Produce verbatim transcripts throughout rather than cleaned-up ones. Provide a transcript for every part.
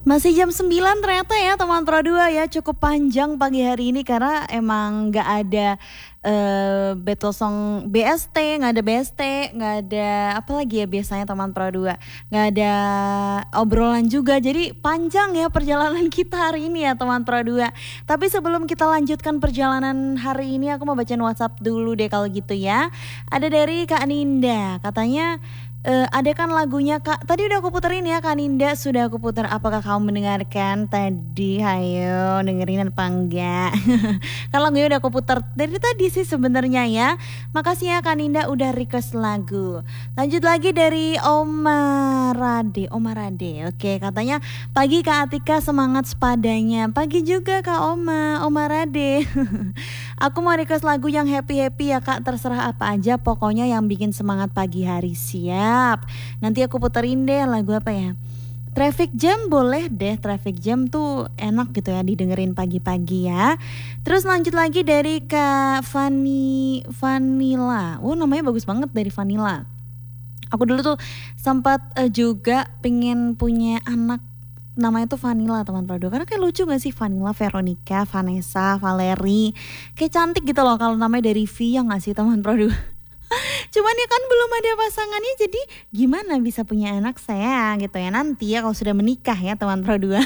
Masih jam sembilan ternyata ya teman Pro dua ya, cukup panjang pagi hari ini karena emang nggak ada eh, battle song B S T, nggak ada B S T, nggak ada apa lagi ya biasanya teman Pro dua, nggak ada obrolan juga, jadi panjang ya perjalanan kita hari ini ya teman Pro dua. Tapi sebelum kita lanjutkan perjalanan hari ini, aku mau bacain WhatsApp dulu deh kalau gitu ya. Ada dari Kak Ninda, katanya Eh, ada kan lagunya Kak, tadi udah aku puterin ya Kak Ninda, sudah aku putar. Apakah kamu mendengarkan tadi? Hayo dengerin apa enggak? Kan lagunya udah aku putar dari tadi sih sebenarnya ya. Makasih ya Kak Ninda udah request lagu. Lanjut lagi dari Oma Rade, Oma Rade. Oke, katanya pagi Kak Atika, semangat sepadanya. Pagi juga Kak Oma, Oma Rade. Aku mau request lagu yang happy-happy ya Kak, terserah apa aja pokoknya yang bikin semangat pagi hari. Siap, nanti aku puterin deh lagu apa ya. Traffic Jam boleh deh, Traffic Jam tuh enak gitu ya didengerin pagi-pagi ya. Terus lanjut lagi dari Kak Vani, Vanilla. Oh namanya bagus banget, dari Vanilla. Aku dulu tuh sempat uh, juga pengen punya anak namanya tuh Vanilla teman Pro dua, karena kayak lucu gak sih, Vanilla, Veronica, Vanessa, Valerie, kayak cantik gitu loh kalau namanya dari V, ya gak sih teman Pro dua. Cuman ya kan belum ada pasangannya, jadi gimana bisa punya anak saya gitu ya nanti ya kalau sudah menikah ya teman Pro dua.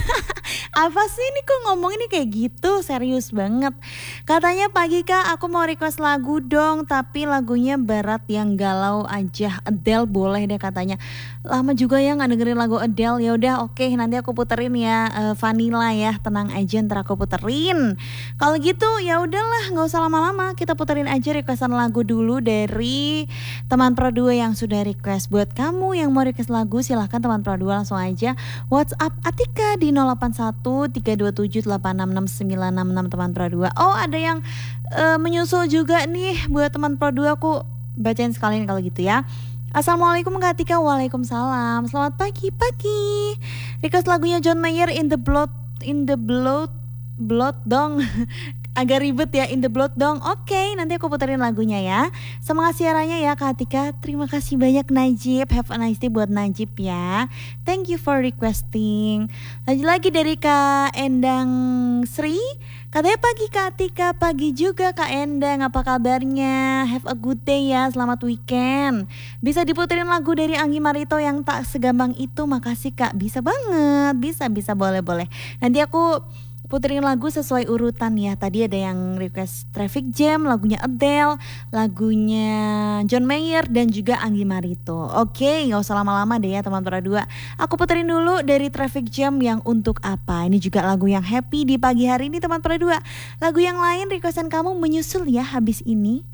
Apa sih ini kok ngomong ini kayak gitu, serius banget. Katanya pagi Kak, aku mau request lagu dong, tapi lagunya berat yang galau aja. Adele boleh deh katanya. Lama juga ya nggak dengerin lagu Adele. Ya udah oke, nanti aku puterin ya uh, Vanilla ya, tenang aja ntar aku puterin. Kalau gitu ya udahlah, nggak usah lama-lama, kita puterin aja requestan lagu dulu dari teman Pro dua yang sudah request. Buat kamu yang mau request lagu silahkan teman Pro dua langsung aja WhatsApp Atika di nol delapan satu tiga dua tujuh delapan enam enam sembilan enam enam teman Pro dua. Oh ada yang uh, menyusul juga nih buat teman Pro dua, aku bacain sekalian kalau gitu ya. Assalamualaikum Kak Atika. Waalaikumsalam. Selamat pagi pagi. Request lagunya John Mayer, In the Blood, In the Blood, Blood dong. Agak ribet ya, In the Blood dong. Oke, okay, nanti aku puterin lagunya ya. Semangat siarannya ya Kak Atika. Terima kasih banyak Najib. Have a nice day buat Najib ya. Thank you for requesting. Lanjut lagi dari Kak Endang Sri. Katanya pagi Kak Atika, pagi juga Kak Endang. Apa kabarnya? Have a good day ya, selamat weekend. Bisa diputerin lagu dari Anggi Marito yang Tak Segampang Itu. Makasih Kak, bisa banget. Bisa, bisa, boleh-boleh. Nanti aku puterin lagu sesuai urutan ya. Tadi ada yang request Traffic Jam, lagunya Adele, lagunya John Mayer, dan juga Anggi Marito. Oke, gak usah lama-lama deh ya teman Pro dua. Aku puterin dulu dari Traffic Jam yang Untuk Apa. Ini juga lagu yang happy di pagi hari ini teman Pro dua. Lagu yang lain requestan kamu menyusul ya habis ini.